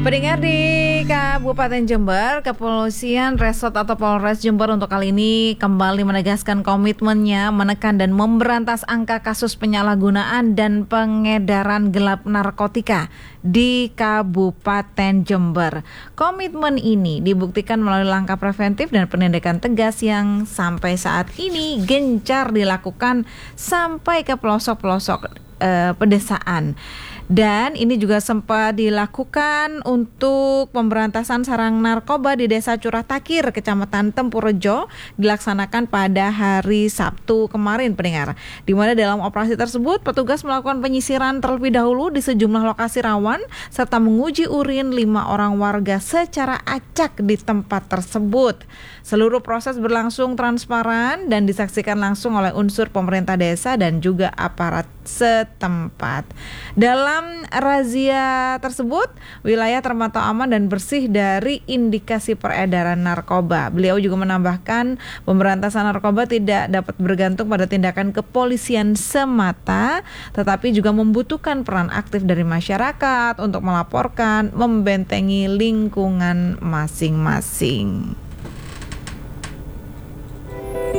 Pendengar di Kabupaten Jember, Kepolisian Resort atau Polres Jember untuk kali ini kembali menegaskan komitmennya menekan dan memberantas angka kasus penyalahgunaan dan pengedaran gelap narkotika di Kabupaten Jember. Komitmen ini dibuktikan melalui langkah preventif dan penindakan tegas yang sampai saat ini gencar dilakukan sampai ke pelosok-pelosok pedesaan. Dan ini juga sempat dilakukan untuk pemberantasan sarang narkoba di Desa Curah Takir, Kecamatan Tempurejo, dilaksanakan pada hari Sabtu kemarin, pendengar. Di mana dalam operasi tersebut, petugas melakukan penyisiran terlebih dahulu di sejumlah lokasi rawan, serta menguji urin 5 orang warga secara acak di tempat tersebut. Seluruh proses berlangsung transparan dan disaksikan langsung oleh unsur pemerintah desa dan juga aparat setempat. Dalam razia tersebut, wilayah terpantau aman dan bersih dari indikasi peredaran narkoba. Beliau juga menambahkan, pemberantasan narkoba tidak dapat bergantung pada tindakan kepolisian semata, tetapi juga membutuhkan peran aktif dari masyarakat untuk melaporkan, membentengi lingkungan masing-masing.